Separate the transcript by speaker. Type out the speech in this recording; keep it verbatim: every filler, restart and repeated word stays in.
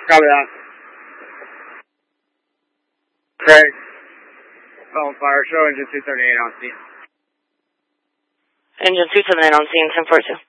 Speaker 1: Copy that. Craig. Phone fire. Show engine two seventy-eight on scene.
Speaker 2: Engine two seventy-eight on scene, ten forty-two.